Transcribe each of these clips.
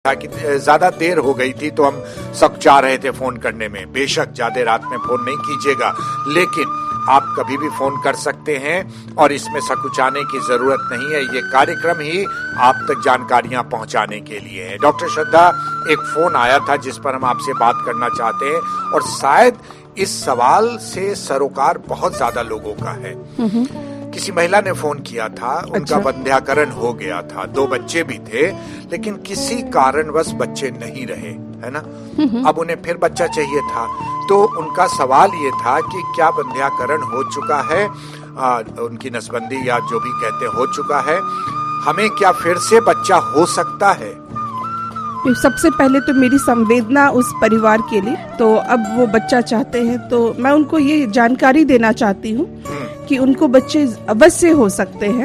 था कि ज्यादा देर हो गई थी तो हम सब चाह रहे थे फोन करने में। बेशक ज्यादा रात में फोन नहीं कीजिएगा, लेकिन आप कभी भी फोन कर सकते हैं और इसमें सकुचाने की जरूरत नहीं है। ये कार्यक्रम ही आप तक जानकारियां पहुंचाने के लिए है। डॉक्टर श्रद्धा, एक फोन आया था जिस पर हम आपसे बात करना चाहते हैं और शायद इस सवाल से सरोकार बहुत ज्यादा लोगों का है। किसी महिला ने फोन किया था, उनका वंध्याकरण हो गया था, 2 बच्चे भी थे, लेकिन किसी कारणवश बच्चे नहीं रहे, है ना। अब उन्हें फिर बच्चा चाहिए था, तो उनका सवाल ये था कि क्या वंध्याकरण हो चुका है, उनकी नसबंदी या जो भी कहते हो चुका है, हमें क्या फिर से बच्चा हो सकता है? सबसे पहले तो मेरी संवेदना उस परिवार के लिए। तो अब वो बच्चा चाहते हैं तो मैं उनको ये जानकारी देना चाहती हूँ कि उनको बच्चे अवश्य हो सकते हैं।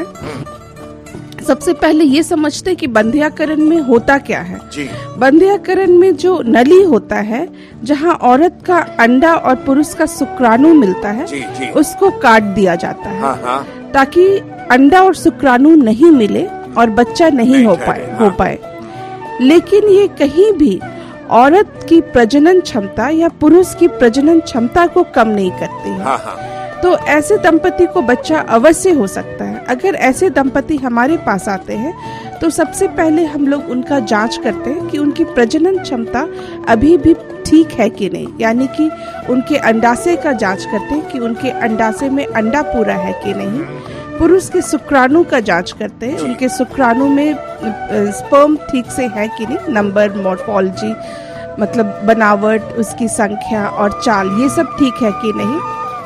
सबसे पहले ये समझते हैं कि वंध्याकरण में होता क्या है। वंध्याकरण में जो नली होता है, जहाँ औरत का अंडा और पुरुष का शुक्राणु मिलता है, उसको काट दिया जाता है ताकि अंडा और शुक्राणु नहीं मिले और बच्चा नहीं हो पाए। लेकिन ये कहीं भी औरत की प्रजनन क्षमता या पुरुष की प्रजनन क्षमता को कम नहीं करती है। तो ऐसे दंपति को बच्चा अवश्य हो सकता है। अगर ऐसे दंपति हमारे पास आते हैं तो सबसे पहले हम लोग उनका जांच करते हैं कि उनकी प्रजनन क्षमता अभी भी ठीक है कि नहीं, यानी कि उनके अंडाशय का जांच करते हैं कि उनके अंडाशय में अंडा पूरा है कि नहीं। पुरुष के शुक्राणु का जांच करते हैं, उनके शुक्राणु में स्पर्म ठीक से है कि नहीं, नंबर, मॉर्फोलॉजी मतलब बनावट, उसकी संख्या और चाल, ये सब ठीक है कि नहीं।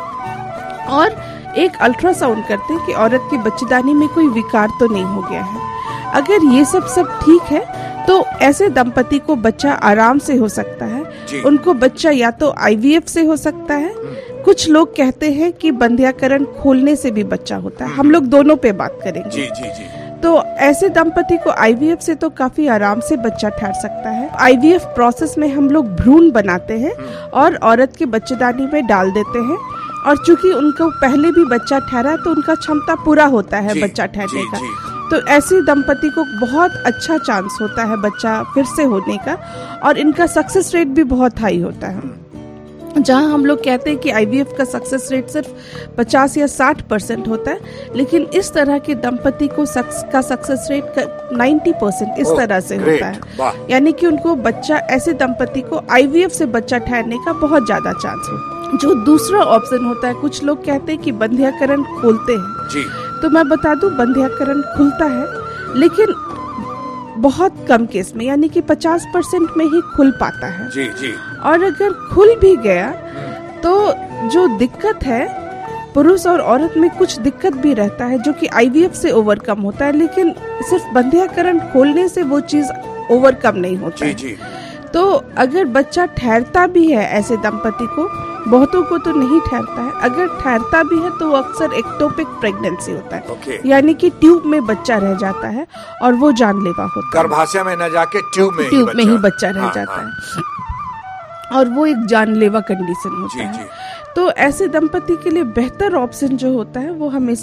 और एक अल्ट्रासाउंड करते हैं कि औरत के बच्चेदानी में कोई विकार तो नहीं हो गया है। अगर ये सब ठीक है तो ऐसे दंपति को बच्चा आराम से हो सकता है। उनको बच्चा या तो आईवीएफ से हो सकता है, कुछ लोग कहते हैं कि वंध्याकरण खोलने से भी बच्चा होता है। हम लोग दोनों पे बात करेंगे। तो ऐसे दंपति को आईवीएफ से तो काफी आराम से बच्चा ठहर सकता है। आईवीएफ प्रोसेस में हम लोग भ्रूण बनाते हैं और औरत के बच्चेदानी में डाल देते हैं, और चूंकि उनको पहले भी बच्चा ठहरा तो उनका क्षमता पूरा होता है बच्चा ठहरने का। तो ऐसे दंपति को बहुत अच्छा चांस होता है बच्चा फिर से होने का, और इनका सक्सेस रेट भी बहुत हाई होता है। जहां हम लोग कहते हैं कि आईवीएफ का सक्सेस रेट सिर्फ 50 या 60% होता है, लेकिन इस तरह के दंपति को सक्सेस रेट 90% इस तरह से होता है। यानी कि उनको बच्चा, ऐसे दंपति को आईवीएफ से बच्चा ठहरने का बहुत ज्यादा चांस होता है। जो दूसरा ऑप्शन होता है, कुछ लोग कहते हैं कि वंध्याकरण खोलते हैं, तो मैं बता दूं वंध्याकरण खुलता है, लेकिन बहुत कम केस में, यानी कि 50% में ही खुल पाता है। और अगर खुल भी गया तो जो दिक्कत है, पुरुष और औरत में कुछ दिक्कत भी रहता है जो कि आईवीएफ से ओवरकम होता है, लेकिन सिर्फ वंध्याकरण खोलने से वो चीज ओवरकम नहीं होता है। तो अगर बच्चा ठहरता भी है ऐसे दंपति को, बहुतों को तो नहीं ठहरता है, अगर ठहरता भी है तो वो अक्सर एक्टोपिक प्रेगनेंसी होता है। यानी कि ट्यूब में बच्चा रह जाता है और वो जानलेवा होता है। गर्भाशय में न जाके ट्यूब में ही बच्चा रह जाता है, और वो एक जानलेवा कंडीशन होता है। तो ऐसे दंपति के लिए बेहतर ऑप्शन जो होता है वो हमेशा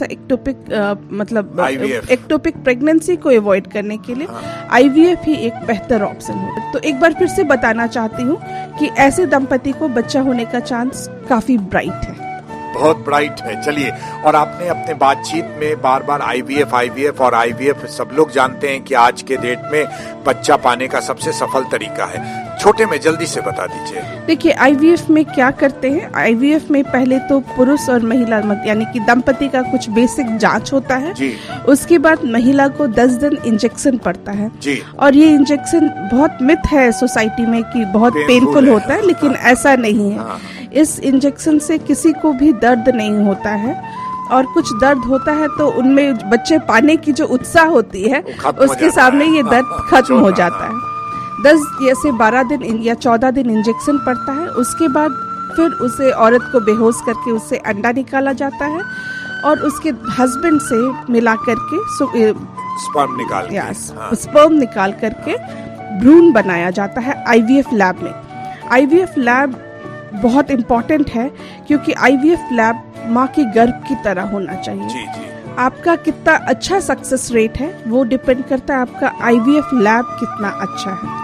एक्टोपिक प्रेगनेंसी को अवॉइड करने के लिए आईवीएफ ही एक बेहतर ऑप्शन होता है। तो एक बार फिर से बताना चाहती हूँ कि ऐसे दंपति को बच्चा होने का चांस काफी ब्राइट है, बहुत ब्राइट है। चलिए, और आपने अपने बातचीत में बार बार आईवीएफ सब लोग जानते हैं कि आज के डेट में बच्चा पाने का सबसे सफल तरीका है। छोटे में जल्दी से बता दीजिए। देखिए, आईवीएफ में क्या करते हैं, आईवीएफ में पहले तो पुरुष और महिला यानी कि दंपति का कुछ बेसिक जांच होता है। उसके बाद महिला को 10 दिन इंजेक्शन पड़ता है, और ये इंजेक्शन बहुत मिथ है सोसाइटी में कि बहुत पेनफुल होता है, लेकिन ऐसा नहीं है। इस इंजेक्शन से किसी को भी दर्द नहीं होता है, और कुछ दर्द होता है तो उनमें बच्चे पाने की जो उत्साह होती है उसके सामने ये दर्द खत्म हो जाता है। 10 या से 12 दिन या 14 दिन इंजेक्शन पड़ता है। उसके बाद फिर उसे, औरत को बेहोश करके उससे अंडा निकाला जाता है, और उसके हस्बैंड से मिला करके स्पर्म निकाल करके भ्रूण बनाया जाता है आईवीएफ लैब में। आईवीएफ लैब बहुत इम्पोर्टेंट है क्योंकि आईवीएफ लैब माँ के गर्भ की तरह होना चाहिए। आपका कितना अच्छा सक्सेस रेट है वो डिपेंड करता है आपका आईवीएफ लैब कितना अच्छा है।